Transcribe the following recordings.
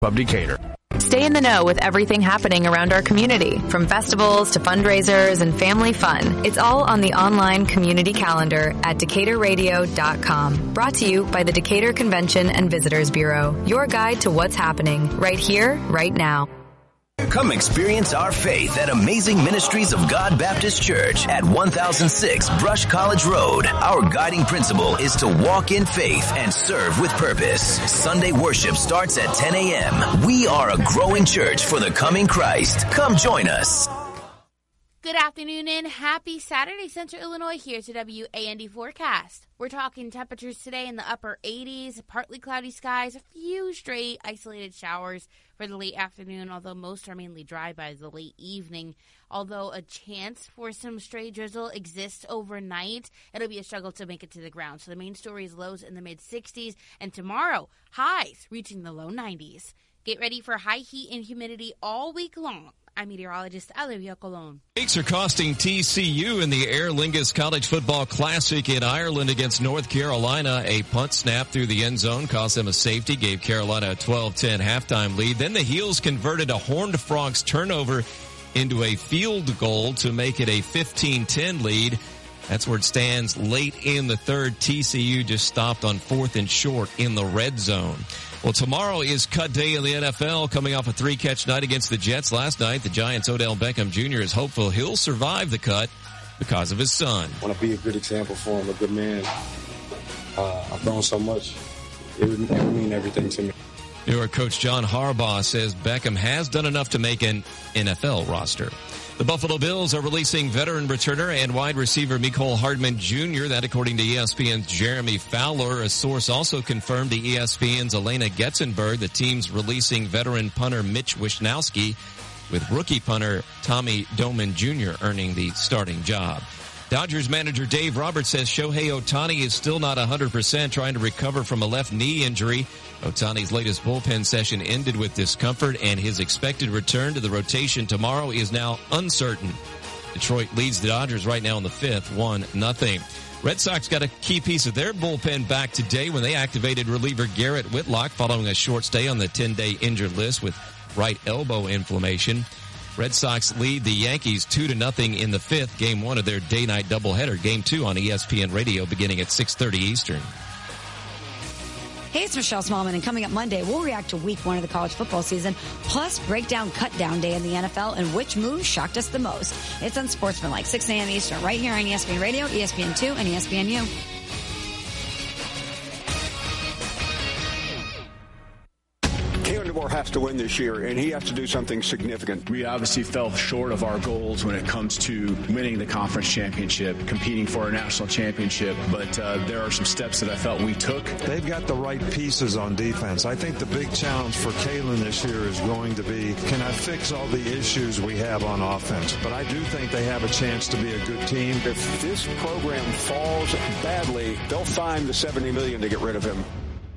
of Decatur. Stay in the know with everything happening around our community, from festivals to fundraisers and family fun. It's all on the online community calendar at DecaturRadio.com. Brought to you by the Decatur Convention and Visitors Bureau. Your guide to what's happening right here, right now. Come experience our faith at Amazing Ministries of God Baptist Church at 1006 Brush College Road. Our guiding principle is to walk in faith and serve with purpose. Sunday worship starts at 10 a.m. We are a growing church for the coming Christ. Come join us. Good afternoon and happy Saturday, Central Illinois. Here's your WAND forecast. We're talking temperatures today in the upper 80s, partly cloudy skies, a few stray isolated showers for the late afternoon, although most are mainly dry by the late evening. Although a chance for some stray drizzle exists overnight, it'll be a struggle to make it to the ground. So the main story is lows in the mid-60s, and tomorrow, highs reaching the low 90s. Get ready for high heat and humidity all week long. I'm meteorologist Olivia Colon. Stakes are costing TCU in the Aer Lingus College Football Classic in Ireland against North Carolina. A punt snap through the end zone cost them a safety, gave Carolina a 12-10 halftime lead. Then the Heels converted a Horned Frogs turnover into a field goal to make it a 15-10 lead. That's where it stands late in the third. TCU just stopped on 4th and short in the red zone. Well, tomorrow is cut day in the NFL, coming off a 3-catch night against the Jets last night. The Giants' Odell Beckham Jr. is hopeful he'll survive the cut because of his son. I want to be a good example for him, a good man. I've grown so much. It would mean everything to me. New York coach John Harbaugh says Beckham has done enough to make an NFL roster. The Buffalo Bills are releasing veteran returner and wide receiver Mecole Hardman Jr. That, according to ESPN's Jeremy Fowler. A source also confirmed to ESPN's Elena Getzenberg the team's releasing veteran punter Mitch Wishnowsky, with rookie punter Tommy Doman Jr. earning the starting job. Dodgers manager Dave Roberts says Shohei Ohtani is still not 100%, trying to recover from a left knee injury. Ohtani's latest bullpen session ended with discomfort, and his expected return to the rotation tomorrow is now uncertain. Detroit leads the Dodgers right now in the 5th, 1-0. Red Sox got a key piece of their bullpen back today when they activated reliever Garrett Whitlock following a short stay on the 10-day injured list with right elbow inflammation. Red Sox lead the Yankees 2-0 in the 5th, game 1 of their day-night doubleheader. Game 2 on ESPN Radio beginning at 6:30 Eastern. Hey, it's Michelle Smallman, and coming up Monday, we'll react to week 1 of the college football season, plus break down cut-down day in the NFL and which move shocked us the most. It's Unsportsmanlike, 6 a.m. Eastern, right here on ESPN Radio, ESPN2, and ESPNU. Baltimore has to win this year, and he has to do something significant. We obviously fell short of our goals when it comes to winning the conference championship, competing for a national championship, but there are some steps that I felt we took. They've got the right pieces on defense. I think the big challenge for Kalen this year is going to be, can I fix all the issues we have on offense? But I do think they have a chance to be a good team. If this program falls badly, they'll find the $70 million to get rid of him.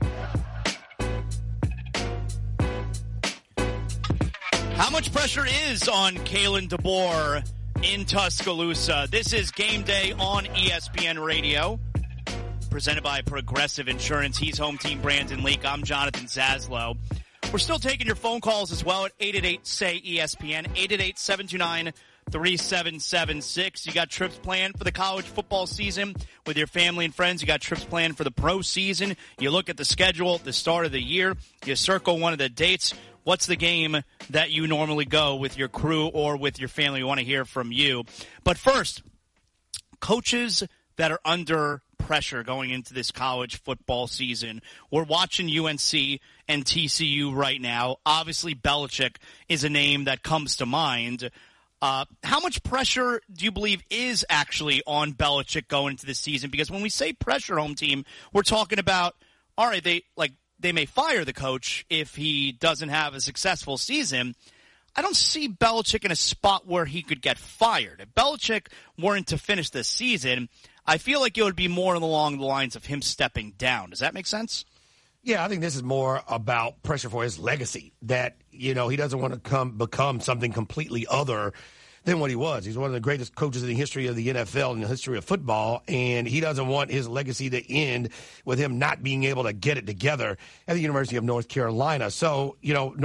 How much pressure is on Kalen DeBoer in Tuscaloosa? This is Game Day on ESPN Radio, presented by Progressive Insurance. He's home team Brandon Leak. I'm Jonathan Zaslow. We're still taking your phone calls as well at 888-SAY-ESPN, 888-729-3776. You got trips planned for the college football season with your family and friends. You got trips planned for the pro season. You look at the schedule at the start of the year. You circle one of the dates. What's the game that you normally go with your crew or with your family? We want to hear from you. But first, coaches that are under pressure going into this college football season. We're watching UNC and TCU right now. Obviously, Belichick is a name that comes to mind. How much pressure do you believe is actually on Belichick going into this season? Because when we say pressure, home team, we're talking about, all right, they may fire the coach if he doesn't have a successful season. I don't see Belichick in a spot where he could get fired. If Belichick weren't to finish this season, I feel like it would be more along the lines of him stepping down. Does that make sense? Yeah, I think this is more about pressure for his legacy, that, he doesn't want to become something completely other than what he was. He's one of the greatest coaches in the history of the NFL and the history of football, and he doesn't want his legacy to end with him not being able to get it together at the University of North Carolina. So,